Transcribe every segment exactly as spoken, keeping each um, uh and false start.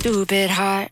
stupid heart.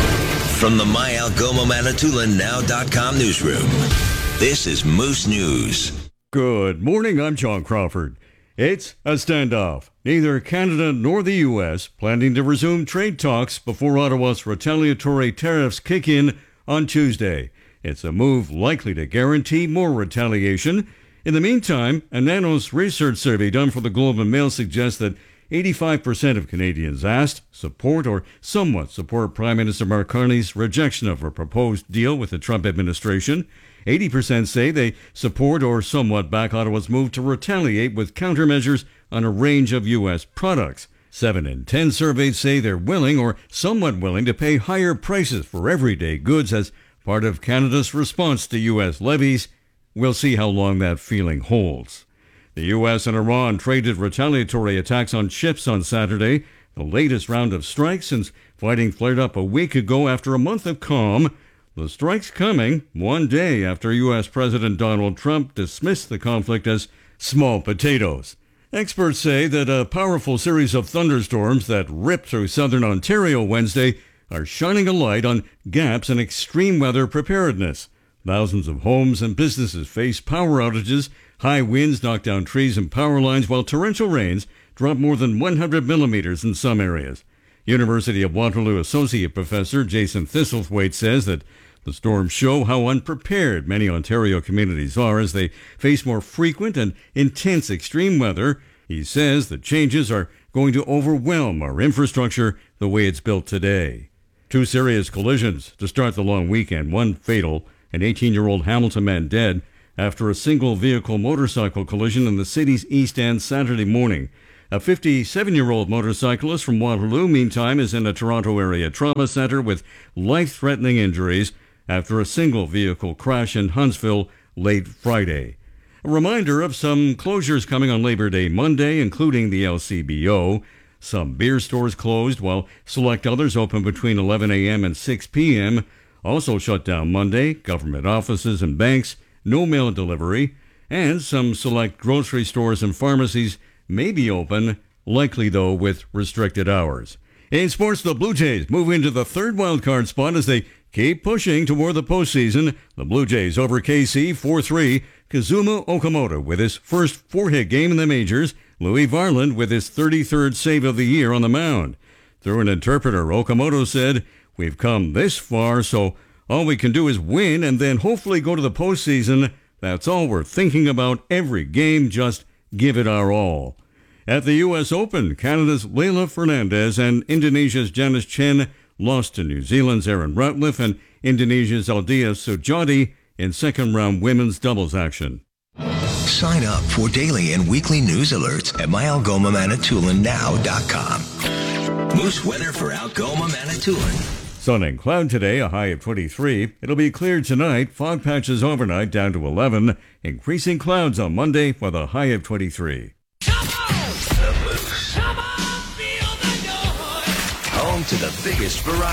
From the My Algoma Manitoulin Now dot com newsroom, this is Moose News. Good morning, I'm John Crawford. It's a standoff. Neither Canada nor the U S planning to resume trade talks before Ottawa's retaliatory tariffs kick in on Tuesday. It's a move likely to guarantee more retaliation. In the meantime, a Nanos research survey done for the Globe and Mail suggests that eighty-five percent of Canadians asked support or somewhat support Prime Minister Mark Carney's rejection of a proposed deal with the Trump administration. eighty percent say they support or somewhat back Ottawa's move to retaliate with countermeasures on a range of U S products. Seven in ten surveyed say they're willing or somewhat willing to pay higher prices for everyday goods as part of Canada's response to U S levies. We'll see how long that feeling holds. The U S and Iran traded retaliatory attacks on ships on Saturday, the latest round of strikes since fighting flared up a week ago after a month of calm. The strikes coming one day after U S President Donald Trump dismissed the conflict as small potatoes. Experts say that a powerful series of thunderstorms that ripped through southern Ontario Wednesday are shining a light on gaps in extreme weather preparedness. Thousands of homes and businesses face power outages. High winds knock down trees and power lines, while torrential rains drop more than one hundred millimeters in some areas. University of Waterloo Associate Professor Jason Thistlethwaite says that the storms show how unprepared many Ontario communities are as they face more frequent and intense extreme weather. He says the changes are going to overwhelm our infrastructure the way it's built today. Two serious collisions to start the long weekend, one fatal. An eighteen-year-old Hamilton man dead after a single-vehicle motorcycle collision in the city's East End Saturday morning. A fifty-seven-year-old motorcyclist from Waterloo, meantime, is in a Toronto area trauma center with life-threatening injuries after a single-vehicle crash in Huntsville late Friday. A reminder of some closures coming on Labor Day Monday, including the L C B O. Some beer stores closed, while select others open between eleven a.m. and six p.m., also shut down Monday, government offices and banks, no mail delivery, and some select grocery stores and pharmacies may be open, likely though with restricted hours. In sports, the Blue Jays move into the third wildcard spot as they keep pushing toward the postseason. The Blue Jays over K C four three. Kazuma Okamoto with his first four-hit game in the majors. Louis Varland with his thirty-third save of the year on the mound. Through an interpreter, Okamoto said, "We've come this far, so all we can do is win and then hopefully go to the postseason. That's all we're thinking about every game. Just give it our all." At the U S Open, Canada's Leylah Fernandez and Indonesia's Janice Chen lost to New Zealand's Erin Routliffe and Indonesia's Aldia Sujati in second-round women's doubles action. Sign up for daily and weekly news alerts at My Algoma Manitoulin Now dot com. Moose weather for Algoma Manitoulin. Sun and cloud today, a high of twenty-three. It'll be clear tonight, fog patches overnight down to eleven. Increasing clouds on Monday with a high of twenty-three. Come on! The Moose. Come on, feel the noise. Home to the biggest variety.